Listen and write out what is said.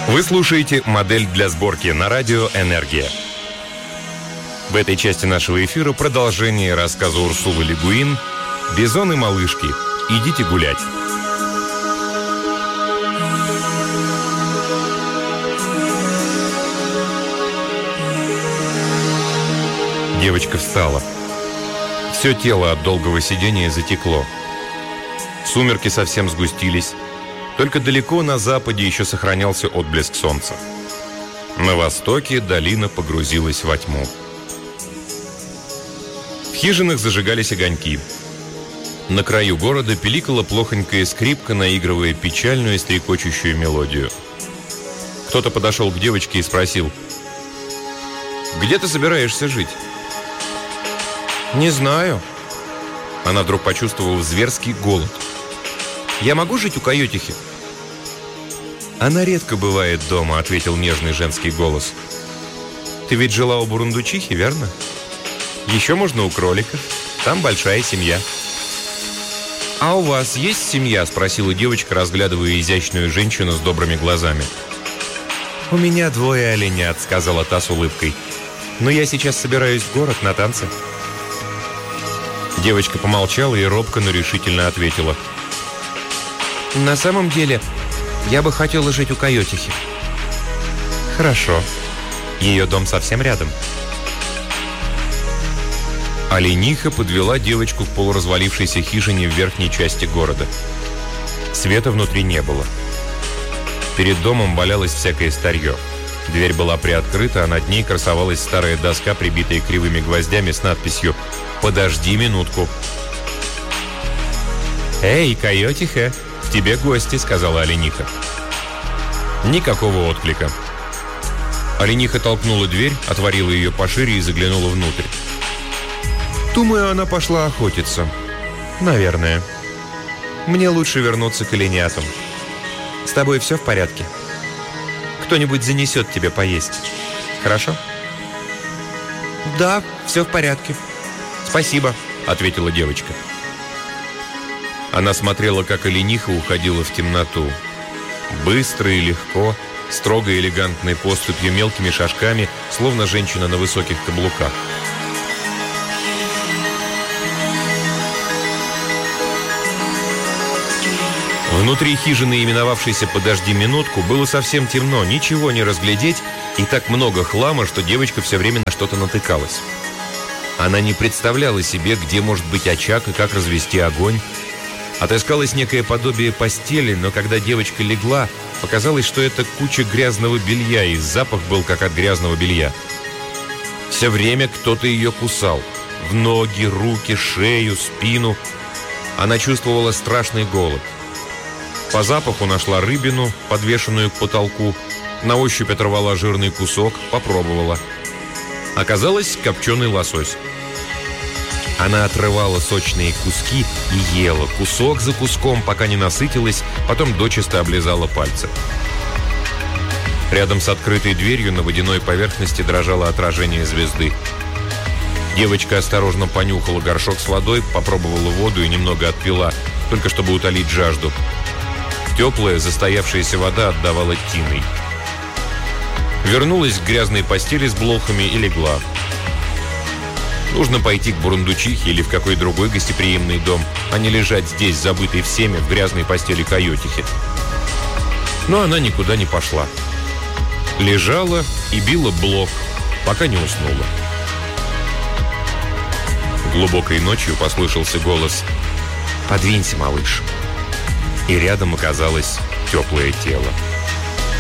Вы слушаете «Модель для сборки» на радио «Энергия». В этой части нашего эфира продолжение рассказа Урсулы Ле Гуин «Бизон и малышки. Идите гулять». Девочка встала. Все тело от долгого сидения затекло. Сумерки совсем сгустились. Только далеко на западе еще сохранялся отблеск солнца. На востоке долина погрузилась во тьму. В хижинах зажигались огоньки. На краю города пиликала плохонькая скрипка, наигрывая печальную стрекочущую мелодию. Кто-то подошел к девочке и спросил: «Где ты собираешься жить?» «Не знаю». Она вдруг почувствовала зверский голод. «Я могу жить у койотихи?» «Она редко бывает дома», — ответил нежный женский голос. «Ты ведь жила у бурундучихи, верно? Еще можно у кроликов. Там большая семья». «А у вас есть семья?» — спросила девочка, разглядывая изящную женщину с добрыми глазами. «У меня 2 оленят», — сказала та с улыбкой. «Но я сейчас собираюсь в город на танцы». Девочка помолчала и робко, но решительно ответила: «На самом деле, я бы хотела жить у койотихи». «Хорошо. Ее дом совсем рядом». Олениха подвела девочку к полуразвалившейся хижине в верхней части города. Света внутри не было. Перед домом валялось всякое старье. Дверь была приоткрыта, а над ней красовалась старая доска, прибитая кривыми гвоздями с надписью «Подожди минутку». «Эй, койотиха, к тебе гости», — сказала олениха. Никакого отклика. Олениха толкнула дверь, отворила ее пошире и заглянула внутрь. «Думаю, она пошла охотиться. Наверное. Мне лучше вернуться к оленятам. С тобой все в порядке? Кто-нибудь занесет тебе поесть. Хорошо?» «Да, все в порядке. Спасибо», — ответила девочка. Она смотрела, как олениха уходила в темноту. Быстро и легко, строго элегантной поступью, мелкими шажками, словно женщина на высоких каблуках. Внутри хижины, именовавшейся «Подожди минутку», было совсем темно, ничего не разглядеть, и так много хлама, что девочка все время на что-то натыкалась. Она не представляла себе, где может быть очаг и как развести огонь. Отыскалось некое подобие постели, но когда девочка легла, показалось, что это куча грязного белья, и запах был как от грязного белья. Все время кто-то ее кусал. В ноги, руки, шею, спину. Она чувствовала страшный голод. По запаху нашла рыбину, подвешенную к потолку. На ощупь оторвала жирный кусок, попробовала. Оказалось, копченый лосось. Она отрывала сочные куски и ела, кусок за куском, пока не насытилась, потом дочисто облизала пальцы. Рядом с открытой дверью на водяной поверхности дрожало отражение звезды. Девочка осторожно понюхала горшок с водой, попробовала воду и немного отпила, только чтобы утолить жажду. Теплая, застоявшаяся вода отдавала тиной. Вернулась к грязной постели с блохами и легла. Нужно пойти к бурундучихе или в какой другой гостеприимный дом, а не лежать здесь, забытой всеми, в грязной постели койотихи. Но она никуда не пошла. Лежала и била блох, пока не уснула. Глубокой ночью послышался голос: «Подвинься, малыш». И рядом оказалось теплое тело.